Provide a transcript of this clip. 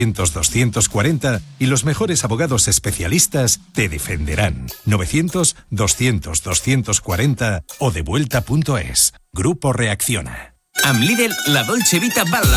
240 y los mejores abogados especialistas te defenderán. 900-200-240 o devuelta.es. Grupo Reacciona. Amb Lidl, la Dolce Vita val la